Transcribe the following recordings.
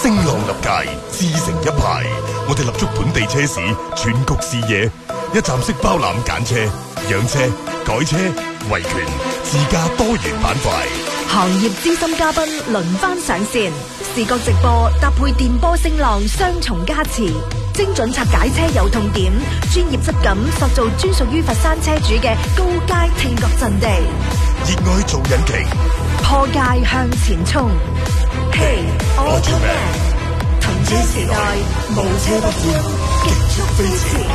聲浪立界，自成一派。我哋立足本地車市，全局視野，一站式包攬揀車、養車、改車、維權、自駕多元板塊。 行業資深嘉賓輪番上線，視覺直播搭配電波聲浪雙重加持，精準拆解車有痛點，專業質感塑造專屬於佛山車主嘅高階聽覺陣地。 熱愛做引擎， 破界向前衝。Hey Automan， 同車時代，無車不歡，極速飛馳。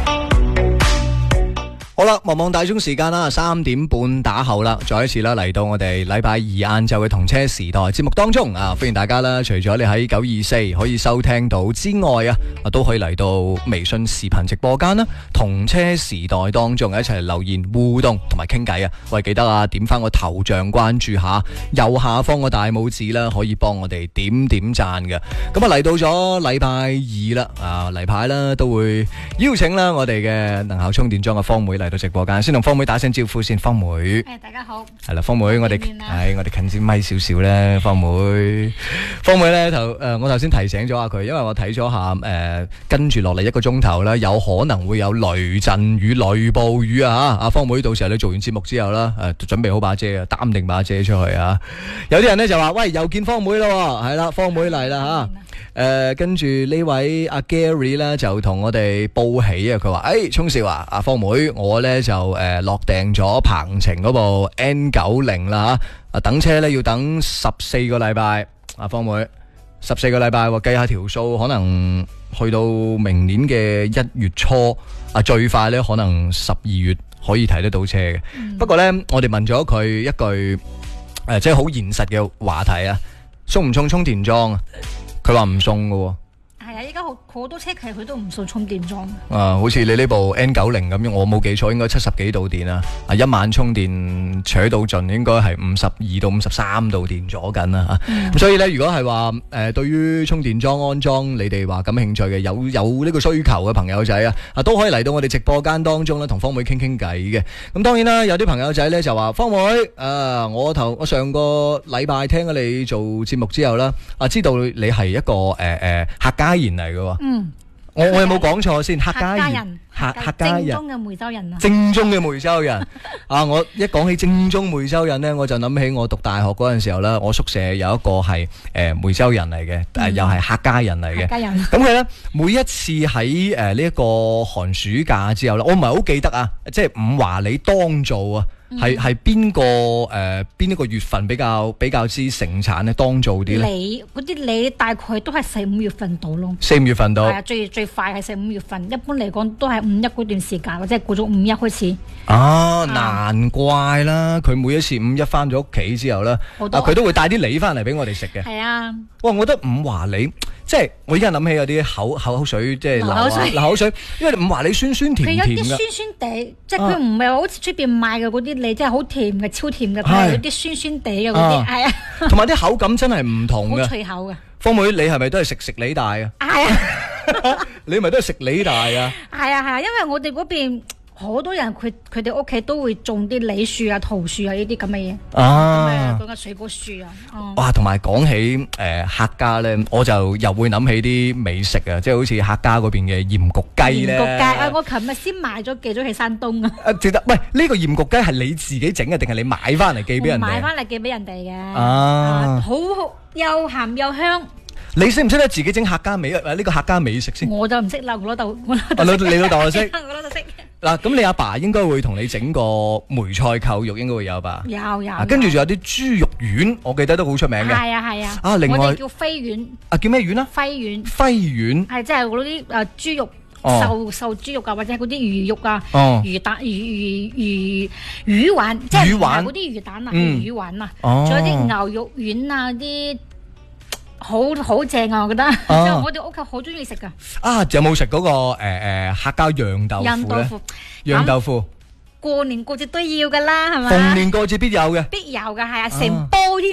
好啦，望望大鐘時間啦，3點半打後啦，再一次啦嚟到我哋禮拜二晏晝嘅同車時代節目當中啊，歡迎大家啦！除咗你喺924可以收聽到之外啊，都可以嚟到微信視頻直播間啦，同車時代當中一齊留言互動同埋傾偈啊！喂，記得啊，點翻個頭像關注下，右下方個大拇指啦，可以幫我哋點讚嘅。咁啊嚟到咗禮拜二啦，啊例牌啦都會邀請啦我哋嘅能效充電樁嘅方妹嚟到直播間，先同方妹打聲招呼先。方妹， 大家好。 係啦，方妹，我哋近支咪少少咧。方妹咧我頭先提醒咗下佢，因為我睇咗下跟住落嚟1個鐘頭啦，有可能會有雷陣雨、雷暴雨啊！阿方妹到時候你做完節目之後啦，準備好把遮啊，擔定把遮出去啊！有啲人咧就話：喂，又見方妹咯，係啦，方妹嚟啦嚇！跟住呢位阿 Gary 咧就同我哋報喜啊，佢話：聰少啊，阿方妹，我咧就落訂咗鵬程嗰部 N90 啦嚇，等車咧要等14個禮拜。阿方妹14個禮拜，計下條數，可能去到明年嘅1月初，最快咧可能12月可以睇得到車嘅。不過咧，我哋問咗佢一句即係好現實嘅話題啊，送唔送充電樁啊？佢話唔送㗎喎。 係啊，依家好多車其實佢都唔送充電樁。 好似你呢部 N90 咁樣，我冇記錯應該70幾度電啊，一晚充電扯到盡應該係52到53度電咗緊啦嚇。咁所以咧，如果係話對於充電樁安裝，你哋話感興趣嘅，有呢個需求嘅朋友仔啊，都可以嚟到我哋直播間當中咧，同方妹傾偈嘅。咁當然啦，有啲朋友仔咧就話：方妹，我上個禮拜聽咗你做節目之後啦，知道你係一個客家人嚟嘅喎。我有冇講錯先？客家人，客家人，正宗嘅梅州人啊！正宗嘅梅州人我一講起正宗梅州人呢，我就諗起我讀大學嗰陣時候咧，我宿舍有一個係梅州人嚟嘅，又係客家人嚟嘅。客家人咁佢咧，每一次喺呢一個寒暑假之後咧，我唔係好記得啊，即係五華里當造啊。係邊一個月份比較之盛產咧？當造啲咧？ 嗰啲梨大概都係4、5月份到咯。 4、5月份到。係啊， 最快係4、5月份。一般嚟講都係5、1嗰段時間，或者係過咗5、1開始。 難怪啦！佢每一次5、1翻咗屋企之後咧，佢都會帶啲梨翻嚟俾我哋食嘅。係啊。哇！我覺得五華梨，即係我而家諗起有啲口水，即係流口水，因為五華梨酸酸甜甜嘅。佢有啲酸酸地，即係佢唔係好似出邊賣嘅嗰啲梨，即係好甜嘅、超甜嘅，佢係有啲酸酸地嘅嗰啲，係啊。 同埋啲口感真係唔同嘅。 好脆口嘅。 方妹，你係咪都係食梨大啊？係啊。你咪都係食梨大啊？係啊，因為我哋嗰邊。好多人佢哋屋企都會種啲梨樹啊、桃樹啊呢啲咁嘅嘢，咁嘅水果樹啊。 哇，同埋講起客家咧，我就又會諗起啲美食啊，即係好似客家嗰邊嘅鹽焗雞咧。鹽焗雞我琴日先買咗寄咗去山東啊。 喂，呢個鹽焗雞係你自己整嘅定係你買翻嚟寄俾人哋？買翻嚟寄俾人哋嘅。好又鹹又香。 你識唔識得自己整客家美呢個客家美食先？ 我就唔識啦，我老豆你老豆就識。 我老豆識。嗱， 咁你阿爸應該會同你整個梅菜扣肉，應該會有吧？有。跟住仲有啲豬肉丸，我記得都好出名嘅。係啊。 另外我哋叫飛丸。 叫咩丸啊？ 飛丸。 飛丸。 係即係嗰啲豬肉。瘦豬肉啊，或者嗰啲魚肉啊，魚蛋、魚丸，即係嗰啲魚蛋啊，魚丸啊，仲有啲牛肉丸啊，啲好正啊，我覺得。我哋屋企好中意食噶。 有冇食嗰個客家釀豆腐咧？釀豆腐。 過年過節都要噶啦，係咪？ 逢年過節必有嘅。 必有噶，係啊，成煲添啊！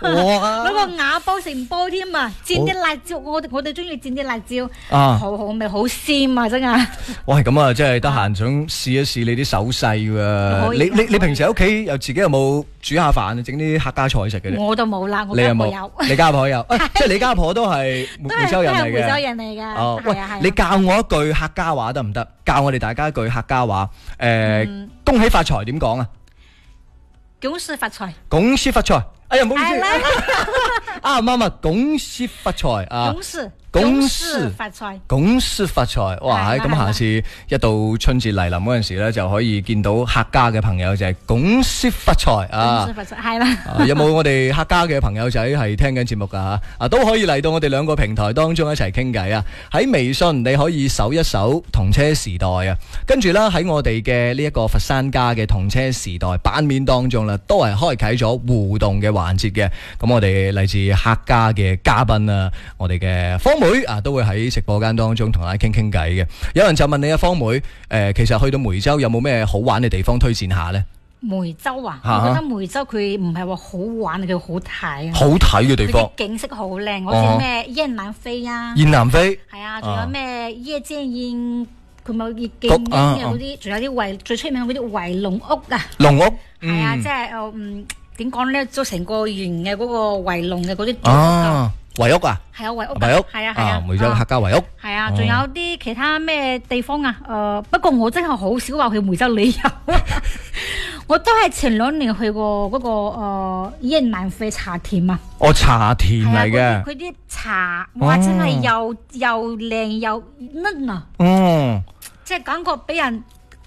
攞個瓦煲成煲添啊！煎啲辣椒，我哋中意煎啲辣椒，好好味，好鮮啊！真係。 喂，咁啊，真係得閒想試一試你啲手勢喎。你平時喺屋企又自己有冇煮下飯，整啲客家菜食嘅？ 我都冇啦，我家婆有。 你家婆有，即係你家婆都係梅州人嚟嘅。 梅州人嚟㗎。 哦，喂，你教我一句客家話得唔得？教我哋大家一句客家話，恭喜發財點講啊？ 恭喜發財！ 恭喜發財！哎呀，唔好意思，啱唔啱啊？恭喜發財啊！ 恭喜發財！ 恭喜發財！哇！咁下次一到春節嚟臨嗰陣時咧，就可以見到客家嘅朋友就係恭喜發財啊！ 恭喜發財係啦。有冇我哋客家嘅朋友仔係聽緊節目㗎嚇？都可以嚟到我哋兩個平台當中一齊傾偈啊！喺微信你可以搜一搜同車時代啊，跟住啦喺我哋嘅呢一個佛山家嘅同車時代版面當中啦，都係開啟咗互動嘅環節嘅。咁我哋嚟自客家嘅嘉賓啊，我哋嘅方妹啊，都會喺直播間當中同大家傾偈嘅。有人就問你啊，方妹，其實去到梅州有冇咩好玩嘅地方推薦下呢？ 梅州啊，我覺得梅州佢唔係話好玩，佢好睇啊！ 好睇嘅地方， 景色好靚，好似咩雁南飛啊， 雁南飛係啊，仲有咩夜間宴，佢咪夜見嘅嗰啲，仲有啲最出名嗰啲圍龍屋啊， 龍屋係啊，即係點講咧，做成個圓嘅嗰個圍龍嘅嗰啲圍屋啊， 係啊圍屋，係啊，梅州客家圍屋， 係啊，仲有啲其他咩地方啊？不過我真係好少話去梅州旅遊，我都係前2年去過嗰個雁南飛茶田啊。 哦，茶田嚟嘅， 佢啲茶哇真係又靚又嫩啊！即係感覺俾人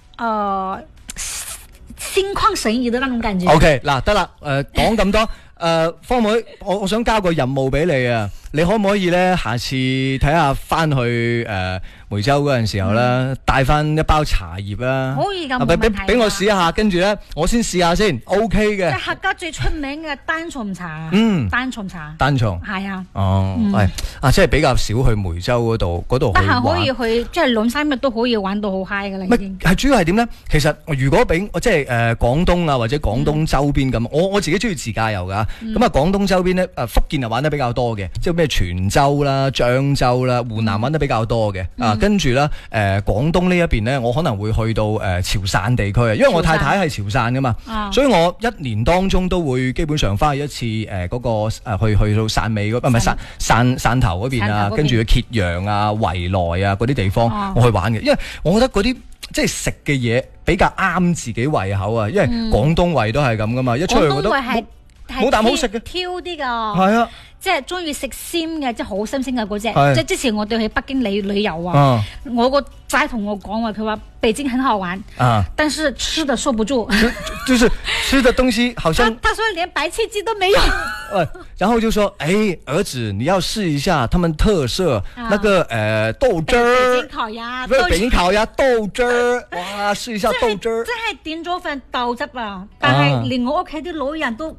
心曠神怡的那種感覺。 OK， 嗱得啦，講咁多。方妹，我想交個任務俾你啊！你可唔可以咧，下次睇下翻去梅州嗰陣時候咧，帶翻一包茶葉啊？ 可以㗎，冇問題。 俾我試一下，跟住咧，我先試下先 ，OK 嘅。 即係客家最出名嘅單叢茶。單叢茶。 單叢。 係啊。 哦，係即係比較少去梅州嗰度去玩。 但係可以去，即係2-3日都可以玩到好 high 㗎啦。已經。 係主要係點咧？其實如果俾即係廣東啊或者廣東周邊咁，我自己中意自駕遊㗎。咁啊，廣東周邊咧，福建啊玩得比較多嘅，即係咩泉州啦、漳州啦、湖南玩得比較多嘅。跟住咧，廣東呢一邊咧，我可能會去到潮汕地區啊，因為我太太係潮汕噶嘛，所以我一年當中都會基本上翻去一次嗰個去到汕尾嗰，唔係汕頭嗰邊啊，跟住去揭陽啊、圍內啊嗰啲地方我去玩嘅，因為我覺得嗰啲即係食嘅嘢比較啱自己胃口啊，因為廣東胃都係咁噶嘛，一出去覺得冇啖好食嘅， 挑啲噶， 係啊， 即係中意食鮮嘅，即係好新鮮嘅嗰隻。即係之前我哋去北京旅遊啊，我個仔同我講話，佢話北京很好玩，但是吃的受不住， 就是吃的東西好像， 他說連白切雞都沒有。 然後就說，兒子你要試一下他們特色那個豆汁兒，北京烤鴨豆汁兒，哇，試一下豆汁兒， 真係點咗份豆汁啊！但係連我屋企啲老人都。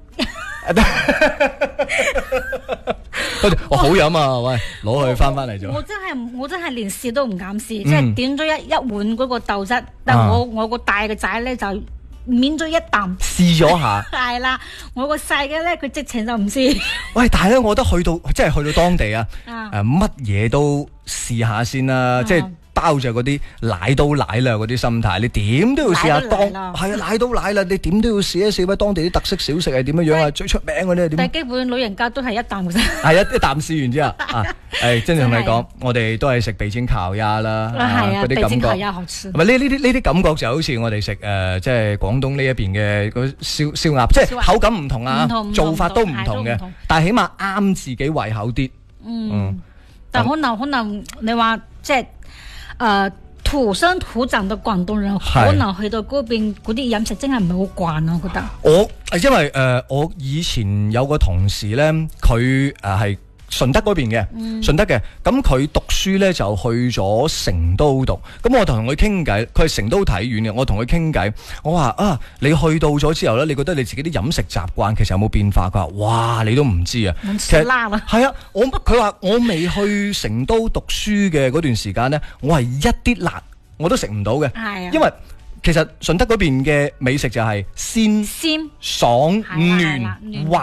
我好飲啊！喂，攞去翻嚟做。 我真係連試都唔敢試，即係點咗一碗嗰個豆汁，但我個大嘅仔咧就抿咗一啖， 試咗下。 係啦，我個細嘅咧佢直情就唔試。 喂，但係咧，我覺得去到當地啊，乜嘢都試下先啦，即係。包着嗰啲奶刀奶啦嗰啲心態，你點都要試下係啊奶刀奶啦，你點都要試一試當地啲特色小食係點樣樣啊，最出名嗰啲係點？ 但係基本老人家都係一啖嘅啫。 係一啖試完之後真係同你講，我哋都係食北京烤鴨啦，嗰啲感覺。北京烤鴨好吃。唔係呢啲感覺就好似我哋食即係廣東呢一邊嘅嗰燒鴨，即係口感唔同啊，做法都唔同嘅，但係起碼啱自己胃口啲。 但可能你話即係。土生土長的廣東人，可能去到嗰邊嗰啲飲食真係唔係好慣啊！我覺得因為我以前有個同事咧，佢係順德嗰邊嘅，順德嘅，咁佢讀書咧就去咗成都讀，咁我同佢傾偈，佢係成都體院嘅，我同佢傾偈，我話你去到咗之後咧，你覺得你自己啲飲食習慣其實有冇變化？佢話哇，你都唔知啊， 其實係啊，佢話我未去成都讀書嘅嗰段時間咧，我係一啲辣我都食唔到嘅，因為其實順德嗰邊嘅美食就係鮮爽嫩滑。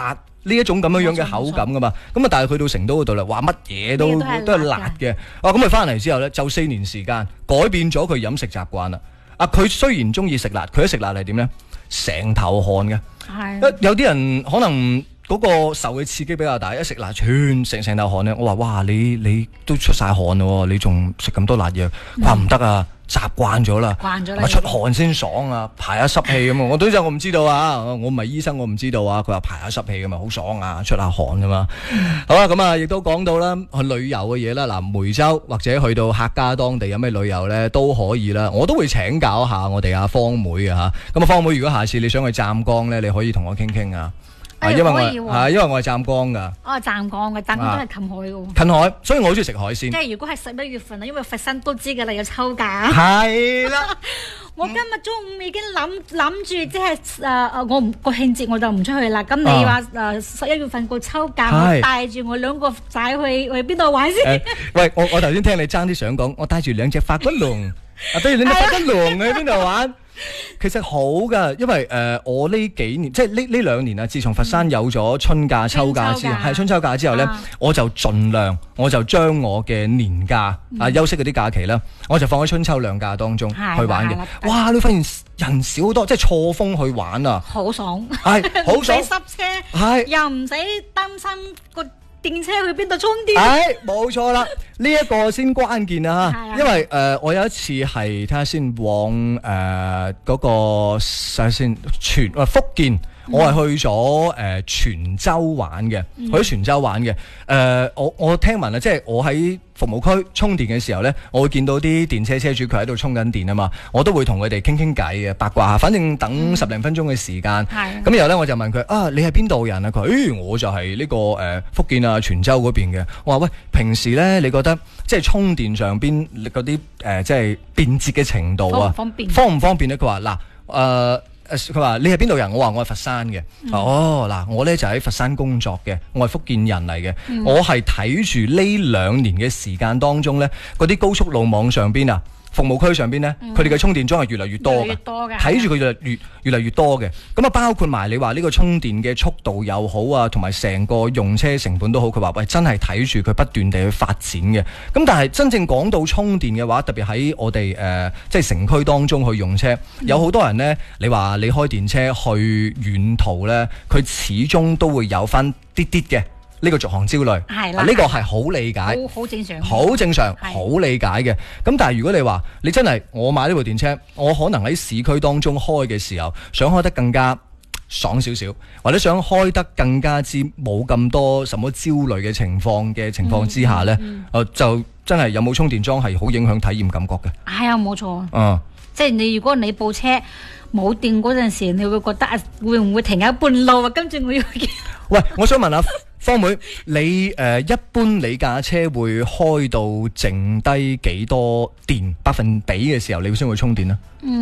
呢一種咁樣嘅口感噶嘛。咁啊，但係去到成都嗰度啦，話乜嘢都係辣嘅。咁佢翻嚟之後咧，就4年時間改變咗佢飲食習慣啦。佢雖然中意食辣，佢一食辣係點咧？成頭汗嘅。有啲人可能嗰個受嘅刺激比較大，一食辣成頭汗咧。我話哇，你都出晒汗咯，你仲食咁多辣嘢？佢話唔得啊，習慣咗啦，咪出汗先爽啊，排下濕氣咁啊。我唔知道啊，我唔係醫生，我唔知道啊。佢話排下濕氣咁啊，好爽啊，出下汗噶嘛。好啦，咁啊，亦都講到啦，去旅遊嘅嘢啦。嗱，梅州或者去到客家當地有咩旅遊咧都可以啦。我都會請教下我哋阿方妹嘅嚇。咁啊，方妹如果下次你想去湛江咧，你可以同我傾傾啊。因為我係湛江噶。 湛江嘅，湛江都係近海嘅。 近海，所以我好中意食海鮮。 即係如果係11月份啊，因為佛山都知㗎啦，有秋假。 係啦。 我今日中午已經諗住，即係我國慶節我就唔出去啦。咁你話11月份過秋假，我帶住我2個仔去邊度玩先？ 喂，我頭先聽你爭啲想講，我帶住2隻法骨龍，帶住2隻法骨龍去邊度玩？其實好噶，因為我呢幾年即係呢2年啊，自從佛山有咗春假、秋假之後，係春秋假之後咧，我就盡量將我嘅年假休息嗰啲假期啦，我就放喺春秋2假當中去玩嘅。哇！你發現人少好多，即係錯峰去玩啊，好爽，係好爽，唔使塞車，係又唔使擔心個電車去邊度充電？冇錯啦，呢一個先關鍵啊！因為我有一次係睇下先往嗰個睇下先福建，我係去咗泉州玩嘅，去咗泉州玩嘅。我聽聞啊，即係我喺服務區充電嘅時候呢，我會見到啲電車車主佢喺度充緊電啊嘛，我都會同佢哋傾偈嘅，八卦下，反正等10零分鐘嘅時間。咁然後呢，我就問佢你係邊度人啊？佢話我就係呢個福建啊泉州嗰邊嘅。我話喂，平時呢，你覺得即係充電上邊嗰啲即係便捷嘅程度啊，方唔方便呢？佢話嗱佢話你係邊度人？我話我係佛山嘅。嗱，我呢就喺佛山工作嘅，我係福建人嚟嘅。我係睇住呢2年嘅時間當中呢，嗰啲高速路網上邊啊，服務區上邊呢，佢哋嘅充電樁係越嚟越多嘅，睇住佢越嚟越多嘅。咁啊，包括埋你話呢個充電嘅速度又好啊，同埋成個用車成本都好。佢話喂，真係睇住佢不斷地去發展嘅。咁但係真正講到充電嘅話，特別喺我哋即係城區當中去用車，有好多人呢，你話你開電車去遠途呢，佢始終都會有翻啲嘅呢個續航焦慮，呢個係好理解，好正常，好正常，好理解嘅。咁但係如果你話你真係我買呢部電車，我可能喺市區當中開嘅時候，想開得更加爽少少，或者想開得更加之冇咁多什麼焦慮嘅情況之下呢，就真係有冇充電樁係好影響體驗感覺嘅。係啊，冇錯。即係如果你部車冇電嗰陣時，你會覺得會唔會停喺半路啊？跟住我要喂，我想問下方妹，你一般你架車會開到剩低幾多電百分比嘅時候，你先會充電呢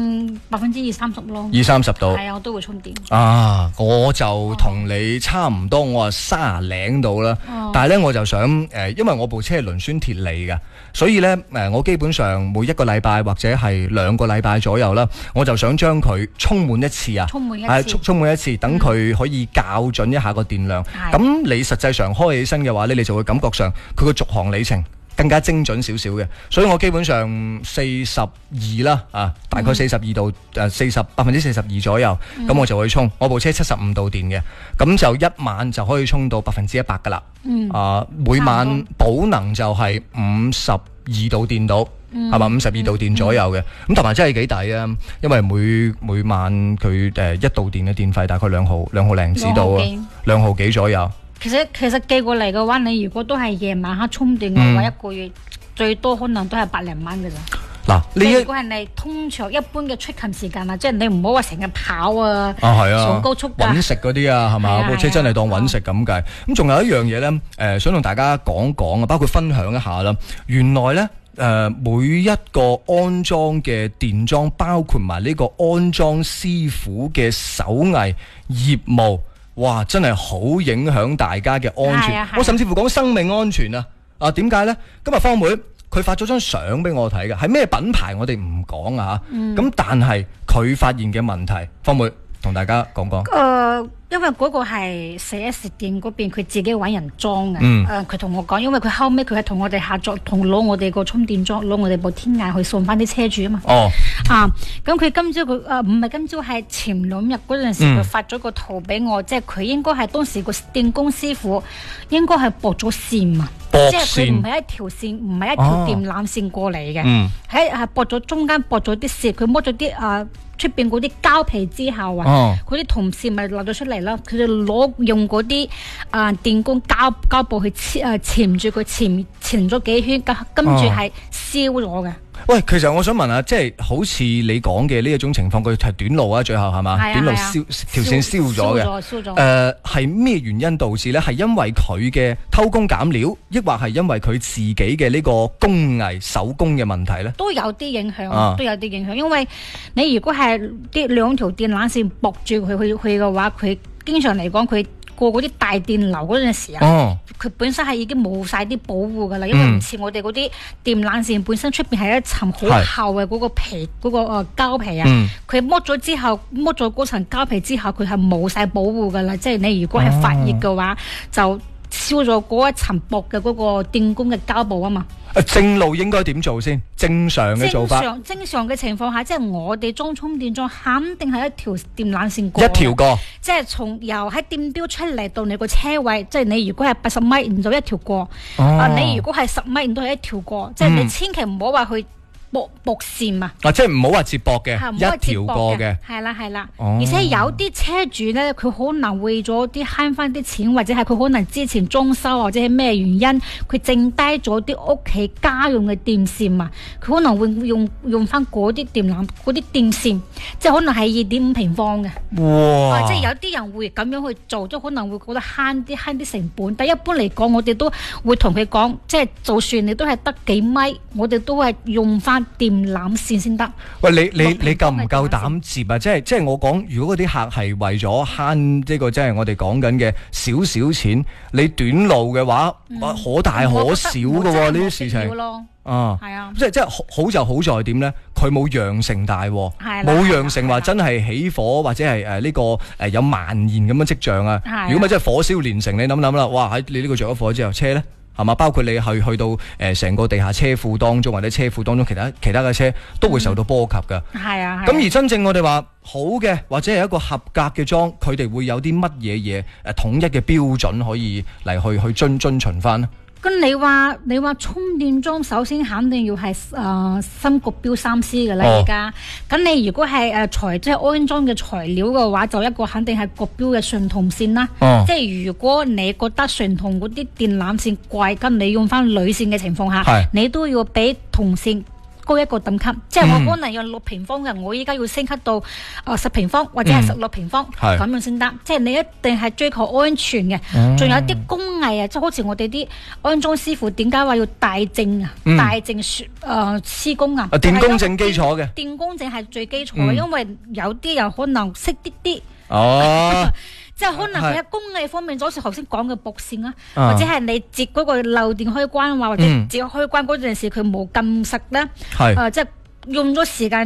？20-30%咯。20-30度。係啊，我都會充電。我就同你差唔多，我話30零度啦。但係呢，我就想因為我部車係輪宣鐵鋰嘅，所以呢，我基本上每1個禮拜或者係2個禮拜左右啦，我就想將佢充滿一次啊。充滿一次，等佢可以校準一下個電量。咁你實際上開起身嘅話呢，你就會感覺上佢個續航里程更加精準少少嘅，所以我基本上42啦，大概42度，42%左右，咁我就會充。我部車75度電嘅，咁就一晚就可以充到100%噶啦。每晚保能就係52度電到，係嘛？52度電左右嘅，咁同埋真係幾抵啊！因為每晚佢1度電嘅電費大概2毫零紙到啊，2毫幾左右。其實寄過嚟嘅話，你如果都係夜晚黑充電嘅話，1個月最多可能都係100零蚊嘅咋。嗱，如果係你通常一般嘅出勤時間啊，即係你唔好話成日跑啊，上高速揾食嗰啲啊，係嘛？部車真係當揾食咁計。咁仲有一樣嘢咧，想同大家講講啊，包括分享一下啦。原來咧，每一個安裝嘅電樁，包括埋呢個安裝師傅嘅手藝業務。哇！真係好影響大家嘅安全，我甚至乎講生命安全啊！點解呢？今日方妹佢發咗張相俾我睇嘅，係咩品牌我哋唔講啊，咁但係佢發現嘅問題，方妹同大家講講。 因為嗰個係4S店嗰邊佢自己揾人裝嘅，佢同我講，因為佢後尾佢係同我哋合作，攞我哋個充電樁，攞我哋部天眼去送翻啲車主啊嘛。咁佢今朝佢唔係今朝係前2日嗰陣時，佢發咗個圖俾我，即係佢應該係當時個電工師傅應該係駁咗線啊，即係佢唔係一條線，唔係一條電纜線過嚟嘅，係駁咗中間駁咗啲線，佢剝咗啲出邊嗰啲膠皮之後嗰啲銅線咪漏咗出嚟啦，佢就用嗰啲電工膠布去纏住佢，纏咗幾圈，跟住係燒咗嘅。 喂，其實我想問下，即係好似你講嘅呢一種情況，佢係短路啊，最後係嘛？短路條線燒咗嘅。係咩原因導致呢？係因為佢嘅偷工減料，抑或係因為佢自己嘅呢個工藝手工嘅問題呢？ 都有啲影響，都有啲影響。因為你如果係啲2條電纜線駁住佢去嘅話，佢經常嚟講佢過嗰啲大電流嗰陣時佢本身係已經冇晒啲保護噶啦，因為唔似我哋嗰啲電纜線本身出邊係一層好厚嘅嗰個皮嗰個膠皮啊，佢剝咗嗰層膠皮之後，佢係冇晒保護噶啦，即係你如果係發熱嘅話，就燒咗嗰一層薄嘅嗰個電工嘅膠布啊嘛。 正路應該點做先？正常嘅做法。 正常嘅情況下，即係我哋裝充電樁肯定係一條電纜線過。 一條過。即係由喺電錶出嚟到你個車位，即係你如果係80米，然就一條過。你如果係10米，然都係一條過。即係你千祈唔好話去駁線啊！ 即係唔好話接駁嘅，一條過嘅。 係啦，而且有啲車主咧，佢可能為咗啲慳翻啲錢，或者係佢可能之前裝修或者係咩原因，佢剩低咗啲屋企家用嘅電線啊，佢可能會用翻嗰啲電纜嗰啲電線，即係可能係2.5平方嘅。哇！即係有啲人會咁樣去做，都可能會覺得慳啲成本。但一般嚟講，我哋都會同佢講，即係就算你都係得幾米，我哋都係用翻電纜線先得。喂， 你夠唔夠膽接啊？即係我講，如果嗰啲客係為咗慳呢個，即係我哋講緊嘅少少錢，你短路嘅話，可大可小噶呢啲事情。係啊，即係好就好在點咧？佢冇釀成大禍，冇釀成話真係起火或者係呢個有蔓延咁嘅跡象啊。如果咪真係火燒連城，你諗啦，哇！喺你呢個着咗火之後，車咧？係嘛？包括你去到成個地下車庫當中，或者車庫當中其他嘅車都會受到波及㗎。係啊。咁而真正我哋話好嘅，或者係一個合格嘅樁，佢哋會有啲乜嘢統一嘅標準可以嚟去遵循翻呢？ 咁你話充電樁首先肯定要係深國標3C 嘅啦，而家。咁你如果係即係安裝嘅材料嘅話，就一個肯定係國標嘅純銅線啦。即係如果你覺得純銅嗰啲電纜線貴，咁你用翻鋁線嘅情況下，你都要俾銅線高一個等級，即係我可能用6平方嘅，我依家要升級到10平方或者係16平方咁樣先得。即係你一定係追求安全嘅，仲有啲工藝啊，即係好似我哋啲安裝師傅點解話要大證啊？大證施工啊？ 電工證基礎嘅， 電工證係最基礎嘅，因為有啲人可能識啲。即係可能佢喺工藝方面，就好似頭先講嘅駁線啊，或者係你接嗰個漏電開關或者接開關嗰陣時佢冇撳實咧，即係用咗時間